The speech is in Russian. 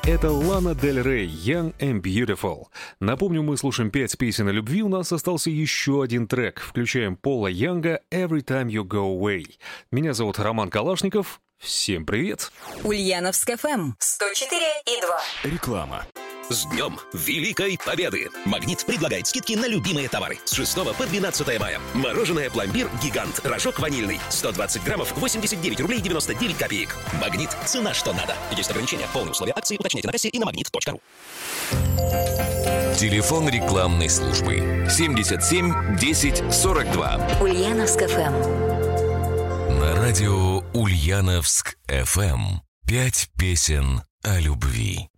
Это Лана Дель Рей, Young and Beautiful. Напомню, мы слушаем 5 песен о любви, у нас остался еще один трек. Включаем Пола Янга «Every Time You Go Away». Меня зовут Роман Калашников. Всем привет! Ульяновск ФМ 104,2. Реклама. С Днем Великой Победы! «Магнит» предлагает скидки на любимые товары с 6 по 12 мая. Мороженое «Пломбир Гигант», рожок ванильный, 120 граммов, 89 рублей 99 копеек. «Магнит» — цена что надо. Есть ограничения. Полные условия акции уточняйте на кассе и на magnet.ru. Телефон рекламной службы 77 10 42. Ульяновск ФМ. На радио Ульяновск ФМ. 5 песен о любви.